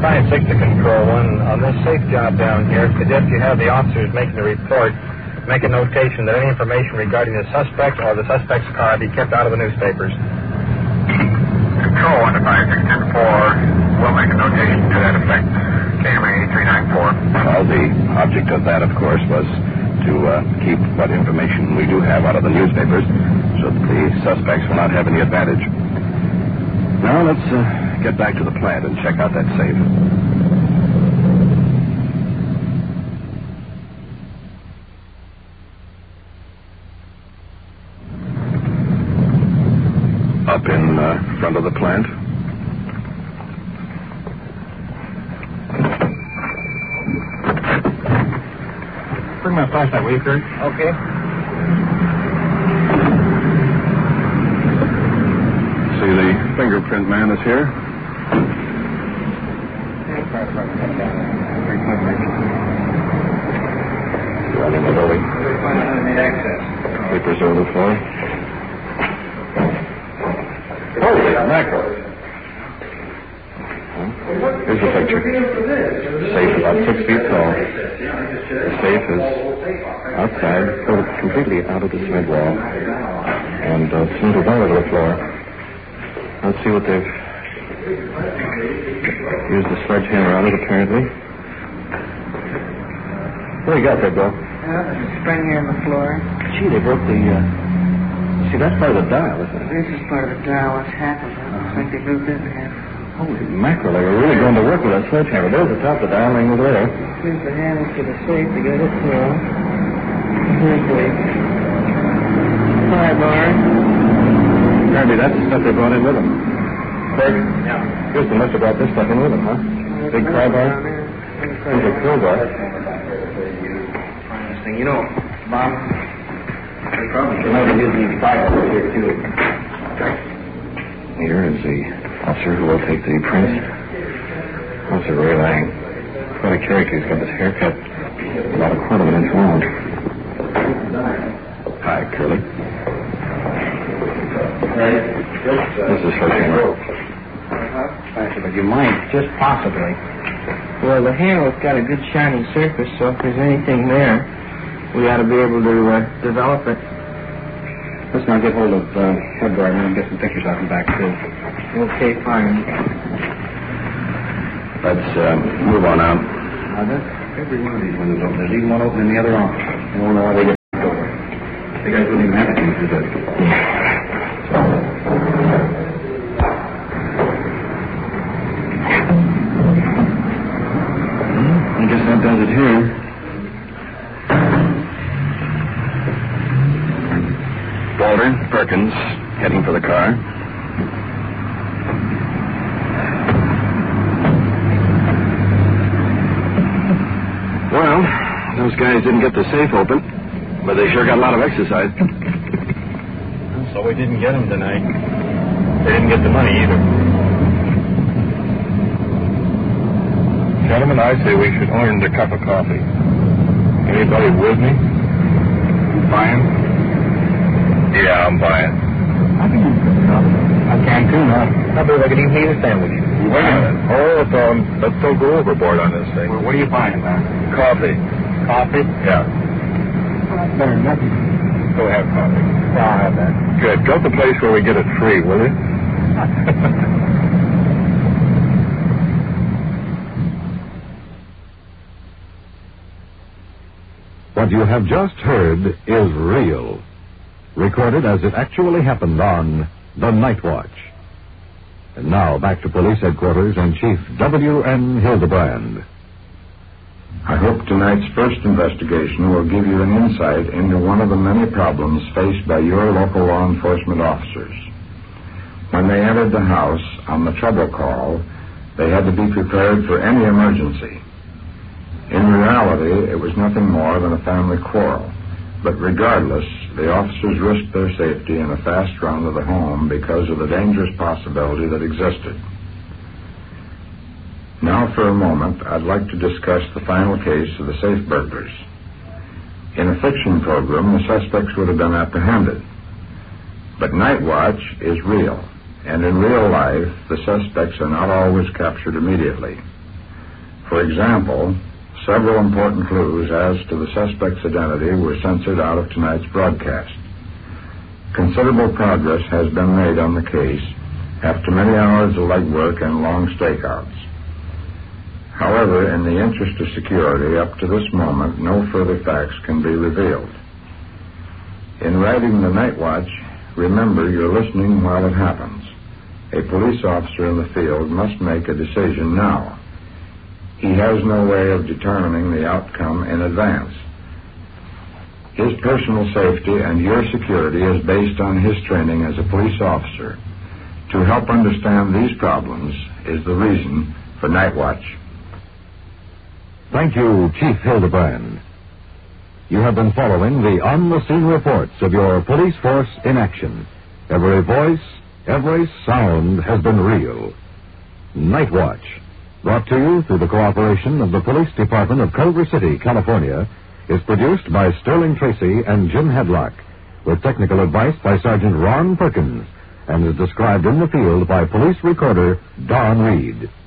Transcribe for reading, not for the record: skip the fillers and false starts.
156 to Control 1. On this safe job down here, suggest you have the officers making the report make a notation that any information regarding the suspect or the suspect's car be kept out of the newspapers. Control 1 to 56104. We'll make a notation to that effect. KMA 8394. Well, the object of that, of course, was to keep what information we do have out of the newspapers so that the suspects will not have any advantage. Now, let's get back to the plant and check out that safe. Up in front of the plant. Bring my flashlight, will you, Kurt? Okay. See, the fingerprint man is here. Running the building. Papers over the floor. Holy mackerel. Here's the picture. Safe about 6 feet tall. The safe is outside, completely out of the cement wall. And cemented all over the floor. Let's see what they've used the sledgehammer on it, apparently. What do you got there, Bill? There's a spring here in the floor. Gee, they broke the, See, that's part of the dial, isn't it? This is part of the dial. That's half of it. Looks like they broke it in half. Holy mackerel, they were really going to work with that sledgehammer. There's the top of the dial laying over there. Here's the handle to the safe to get it through. Here's the pry bar. Apparently that's the stuff they brought in with them. Craig? Yeah. Houston must have brought this stuff in with them, huh? Big pry bar? Here's a crowbar. You know, Bob, they probably should know to use these files here, too. Here is the officer who will take the prints. Officer Ray Lang. Quite a character. He's got this haircut about a quarter of an inch long. Hi, Curly. This is Sledgehammer. But you might, just possibly. Well, the handle's got a good shiny surface, so if there's anything there, we ought to be able to develop it. Let's now get hold of Headguard and get some pictures out and back, too. Okay, fine. Let's move on out. Now, every one of these windows open. There's even one open in the other office. I don't know why they get over. The guys wouldn't even have to use it. I guess that does it here. Walter, Perkins, heading for the car. Well, those guys didn't get the safe open, but they sure got a lot of exercise. So we didn't get them tonight. They didn't get the money either. Gentlemen, I say we should earn the cup of coffee. Anybody with me? Buying? Yeah, I'm buying. I can too, now. I believe I could even eat a sandwich. Wait a minute. Hold on. Let's don't go overboard on this thing. Well, what are you buying, man? Coffee. Coffee? Yeah. Better than nothing. Go have coffee. Yeah, I'll have that. Good. Go to the place where we get it free, will you? What you have just heard is real. Recorded as it actually happened on The Night Watch. And now back to Police Headquarters and Chief W.N. Hildebrand. I hope tonight's first investigation will give you an insight into one of the many problems faced by your local law enforcement officers. When they entered the house on the trouble call, they had to be prepared for any emergency. In reality, it was nothing more than a family quarrel. But regardless, the officers risked their safety in a fast run to the home because of the dangerous possibility that existed. Now, for a moment, I'd like to discuss the final case of the safe burglars. In a fiction program, the suspects would have been apprehended. But Night Watch is real, and in real life, the suspects are not always captured immediately. For example, several important clues as to the suspect's identity were censored out of tonight's broadcast. Considerable progress has been made on the case after many hours of legwork and long stakeouts. However, in the interest of security, up to this moment, no further facts can be revealed. In writing the Night Watch, remember you're listening while it happens. A police officer in the field must make a decision now. He has no way of determining the outcome in advance. His personal safety and your security is based on his training as a police officer. To help understand these problems is the reason for Night Watch. Thank you, Chief Hildebrand. You have been following the on-the-scene reports of your police force in action. Every voice, every sound has been real. Night Watch, brought to you through the cooperation of the Police Department of Culver City, California, is produced by Sterling Tracy and Jim Hadlock, with technical advice by Sergeant Ron Perkins, and is described in the field by police recorder Don Reed.